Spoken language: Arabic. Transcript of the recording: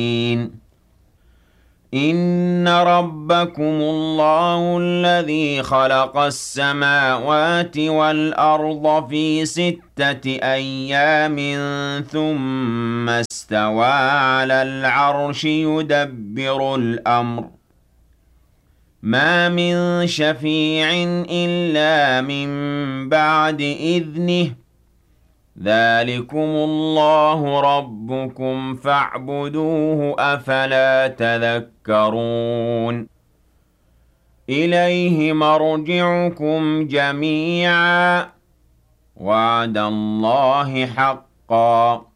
إِنَّ رَبَّكُمُ اللَّهُ الَّذِي خَلَقَ السَّمَاوَاتِ وَالْأَرْضَ فِي 6 أَيَّامٍ ثُمَّ اسْتَوَىٰ عَلَى الْعَرْشِ يُدَبِّرُ الْأَمْرَ ۖ مَا مِن شَفِيعٍ إِلَّا مِن بَعْدِ إِذْنِهِ ۚ ذَٰلِكُمُ اللَّهُ رَبُّكُمْ فَاعْبُدُوهُ ۚ أَفَلَا تَذَكَّرُونَ إِلَيْهِ مَرْجِعُكُمْ جَمِيعًا ۖ وَعْدَ اللَّهِ حَقًّا